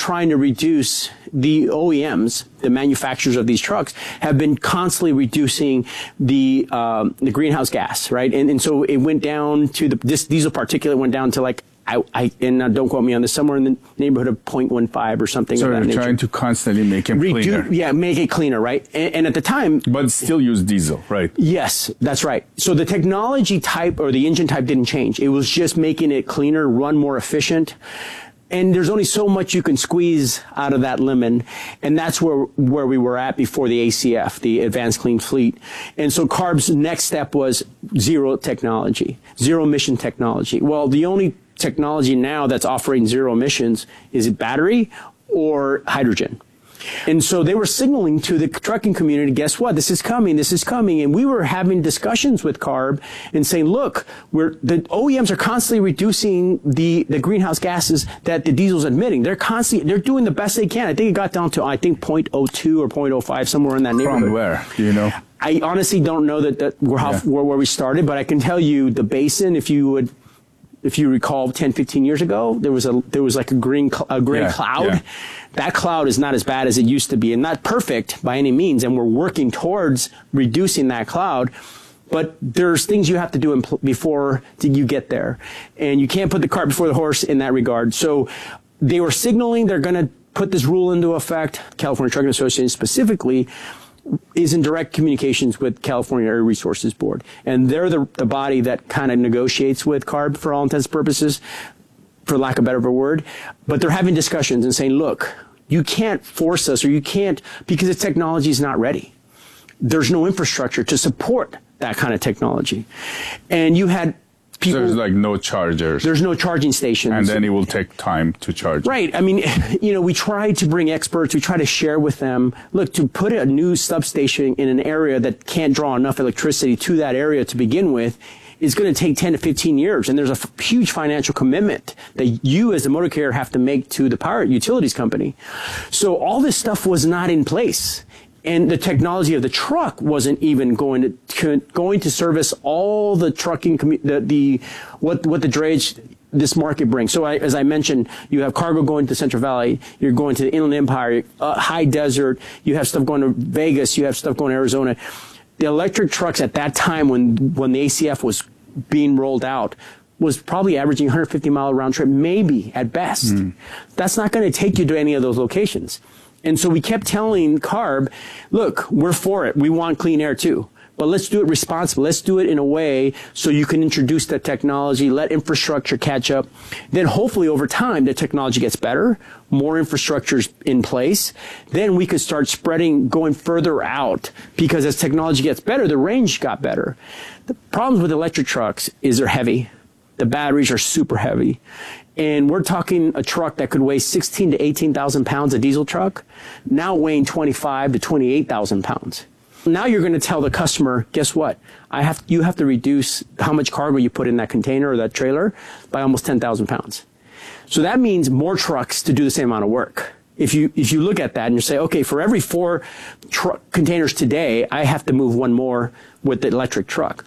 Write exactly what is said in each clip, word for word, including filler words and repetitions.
trying to reduce the O E Ms, the manufacturers of these trucks, have been constantly reducing the um, the greenhouse gas, right? And and so it went down to the this diesel particulate went down to like I, I and uh, don't quote me on this, somewhere in the neighborhood of zero point one five or something. So of that they're nature. trying to constantly make it Redu- cleaner. Yeah, make it cleaner, right? And, and at the time, but still use diesel, right? Yes, that's right. So the technology type or the engine type didn't change. It was just making it cleaner, run more efficient. And there's only so much you can squeeze out of that lemon. And that's where, where we were at before the A C F, the Advanced Clean Fleet. And so CARB's next step was zero technology, zero emission technology. Well, the only technology now that's offering zero emissions is battery or hydrogen. And so they were signaling to the trucking community, guess what? This is coming. This is coming. And we were having discussions with CARB and saying, look, we're, the O E Ms are constantly reducing the, the greenhouse gases that the diesel's emitting. They're constantly, they're doing the best they can. I think it got down to, I think, zero point zero two or zero point zero five, somewhere in that neighborhood. From where? Do you know? I honestly don't know that, that we're how, Yeah. where, where we started, but I can tell you the basin, if you would, if you recall ten, fifteen years ago, there was a, there was like a green, cl- a gray Yeah, cloud. yeah. That cloud is not as bad as it used to be and not perfect by any means. And we're working towards reducing that cloud. But there's things you have to do in pl- before you get there. And you can't put the cart before the horse in that regard. So they were signaling they're going to put this rule into effect. California Trucking Association specifically is in direct communications with California Air Resources Board. And they're the, the body that kind of negotiates with CARB for all intents and purposes, for lack of a better word. But they're having discussions and saying, look, you can't force us, or you can't, because the technology is not ready. There's no infrastructure to support that kind of technology. And you had people. So there's like no chargers. There's no charging stations. And then it will take time to charge. Right. I mean, you know, we try to bring experts. We try to share with them. Look, to put a new substation in an area that can't draw enough electricity to that area to begin with is going to take ten to fifteen years. And there's a f- huge financial commitment that you as a motor carrier have to make to the power utilities company. So all this stuff was not in place. And the technology of the truck wasn't even going to, to going to service all the trucking, commu- the, the what what the drayage this market brings. So I, as I mentioned, you have cargo going to Central Valley, you're going to the Inland Empire, uh, high desert, you have stuff going to Vegas, you have stuff going to Arizona. The electric trucks at that time when when the A C F was being rolled out was probably averaging one hundred fifty mile round trip, maybe at best. Mm. That's not going to take you to any of those locations. And so we kept telling CARB, look, we're for it. We want clean air too. But let's do it responsibly. Let's do it in a way so you can introduce that technology, let infrastructure catch up. Then hopefully over time, the technology gets better, more infrastructure's in place. Then we could start spreading, going further out, because as technology gets better, the range got better. The problems with electric trucks is they're heavy. The batteries are super heavy. And we're talking a truck that could weigh sixteen to eighteen thousand pounds, a diesel truck, now weighing twenty-five to twenty-eight thousand pounds. Now you're going to tell the customer, guess what? I have, you have to reduce how much cargo you put in that container or that trailer by almost ten thousand pounds. So that means more trucks to do the same amount of work. If you, if you look at that and you say, okay, for every four truck containers today, I have to move one more with the electric truck.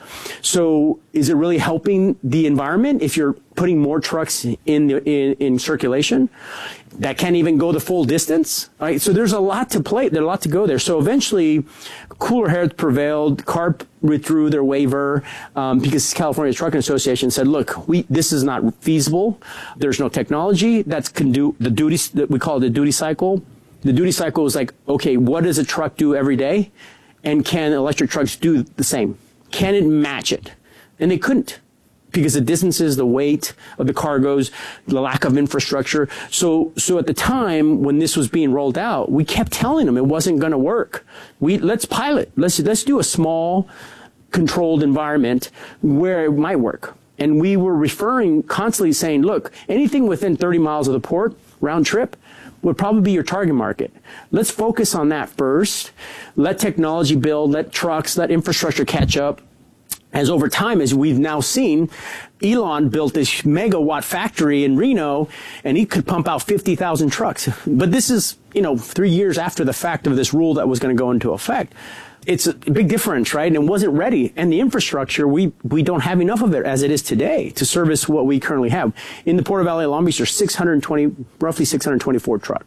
So is it really helping the environment if you're putting more trucks in the, in, in circulation that can't even go the full distance? Right? So there's a lot to play. There's a lot to go there. So eventually, cooler heads prevailed. CARB withdrew their waiver um, because California Trucking Association said, look, we this is not feasible. There's no technology that can do the duty that we call the duty cycle. The duty cycle is like, okay, what does a truck do every day? And can electric trucks do the same? Can it match it? And they couldn't, because the distances, the weight of the cargoes, the lack of infrastructure. So, so at the time when this was being rolled out, we kept telling them it wasn't going to work. We, let's pilot. Let's, let's do a small controlled environment where it might work. And we were referring, constantly saying, look, anything within thirty miles of the port, round trip, would probably be your target market. Let's focus on that first. Let technology build, let trucks, let infrastructure catch up. As over time, as we've now seen, Elon built this megawatt factory in Reno, and he could pump out fifty thousand trucks. But this is, you know, three years after the fact of this rule that was going to go into effect. It's a big difference, right? And it wasn't ready. And the infrastructure, we, we don't have enough of it as it is today to service what we currently have. In the Port of L A Long Beach, there's six hundred twenty, roughly six hundred twenty-four trucks.